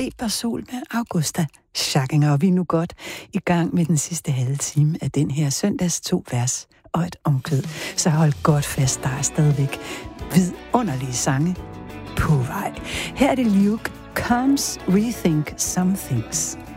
Febersol med Augusta Schackinger, og vi er nu godt i gang med den sidste halve time af den her søndags 2 vers og et omkvæd. Så hold godt fast, der er stadigvæk vidunderlige sange på vej. Her er det Luke Combs Rethink Some Things.